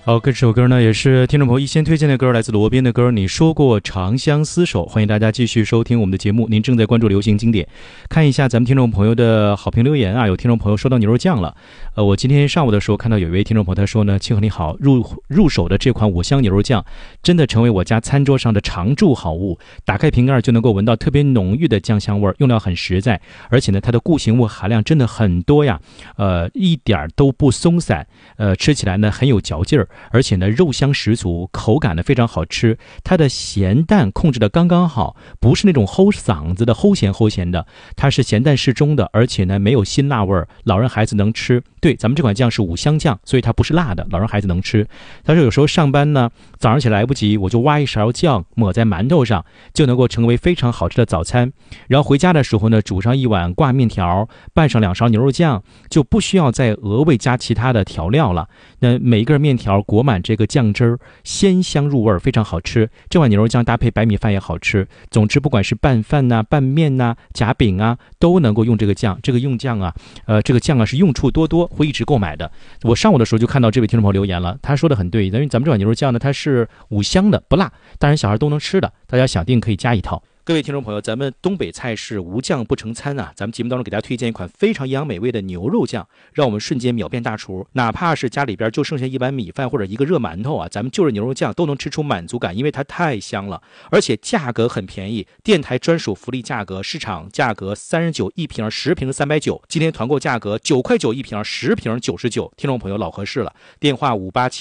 好，这首歌呢也是听众朋友一先推荐的歌，来自罗宾的歌《你说过长相厮守》。欢迎大家继续收听我们的节目，您正在关注流行经典。看一下咱们听众朋友的好评留言啊，有听众朋友说到牛肉酱了。我今天上午的时候看到有一位听众朋友他说呢，庆和你好，入手的这款5香牛肉酱真的成为我家餐桌上的常驻好物，打开瓶盖就能够闻到特别浓郁的酱香味，用料很实在，而且呢它的固形物含量真的很多呀，一点都不松散，吃起来呢很有嚼劲儿，而且呢肉香十足，口感呢非常好吃，它的咸淡控制的刚刚好，不是那种齁嗓子的齁咸的，它是咸淡适中的，而且呢没有辛辣味儿，老人孩子能吃。对，咱们这款酱是5香酱，所以它不是辣的，老人孩子能吃。但是有时候上班呢，早上起来来不及，我就挖一勺酱抹在馒头上，就能够成为非常好吃的早餐。然后回家的时候呢，煮上一碗挂面条，拌上2勺牛肉酱，就不需要再额外加其他的调料了。那每一根面条裹满这个酱汁儿，鲜香入味，非常好吃。这碗牛肉酱搭配白米饭也好吃。总之，不管是拌饭呐、拌面呐、夹饼啊，都能够用这个酱。这个用酱啊，这个酱啊是用处多多，会一直购买的。我上午的时候就看到这位听众朋友留言了，他说的很对，因为咱们这碗牛肉酱呢，它是5香的，不辣，大人小孩都能吃的，大家想定可以加一套。各位听众朋友，咱们东北菜是无酱不成餐啊！咱们节目当中给大家推荐一款非常营养美味的牛肉酱，让我们瞬间秒变大厨。哪怕是家里边就剩下一碗米饭或者一个热馒头啊，咱们就着牛肉酱都能吃出满足感，因为它太香了，而且价格很便宜，电台专属福利价格，市场价格39一瓶，10瓶390，今天团购价格9块9一瓶，10瓶99，听众朋友老合适了。电话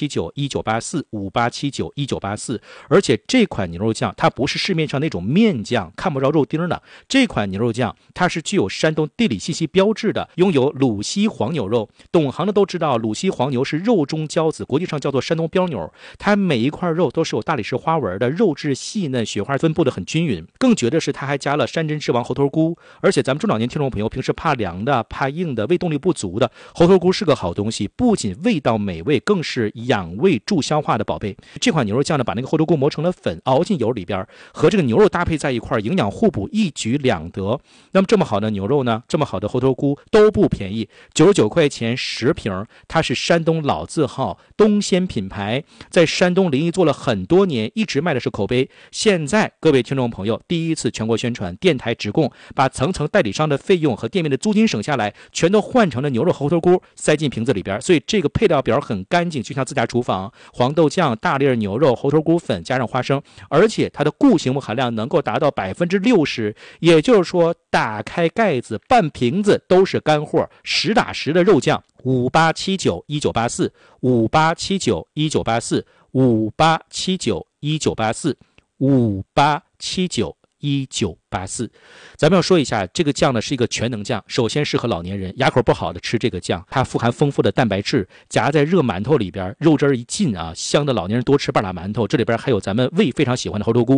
58791984，58791984。而且这款牛肉酱它不是市面上那种面酱，看不着肉丁的，这款牛肉酱它是具有山东地理信息标志的，拥有鲁西黄牛肉。懂行的都知道，鲁西黄牛是肉中骄子，国际上叫做山东膘牛，它每一块肉都是有大理石花纹的，肉质细嫩，雪花分布的很均匀。更绝的是它还加了山珍之王猴头菇，而且咱们中老年听众朋友平时怕凉的、怕硬的、胃动力不足的，猴头菇是个好东西，不仅味道美味，更是养胃助消化的宝贝。这款牛肉酱呢，把那个猴头菇磨成了粉，熬进油里边，和这个牛肉搭配在一块，营养互补，一举两得。那么这么好的牛肉呢，这么好的猴头菇都不便宜，99块钱10瓶，它是山东老字号东鲜品牌，在山东临沂做了很多年，一直卖的是口碑。现在各位听众朋友第一次全国宣传，电台直供，把层层代理商的费用和店面的租金省下来，全都换成了牛肉猴头菇，塞进瓶子里边，所以这个配料表很干净，就像自家厨房。黄豆酱、大粒牛肉、猴头菇粉加上花生，而且它的固形物含量能够达到60%，也就是说打开盖子半瓶子都是干货，实打实的肉酱。58791984 58791984 58791984 58791984。咱们要说一下，这个酱呢是一个全能酱，首先适合老年人，牙口不好的吃这个酱，它富含丰富的蛋白质，夹在热馒头里边，肉汁一进啊，香的老年人多吃半拉馒头。这里边还有咱们胃非常喜欢的猴头菇，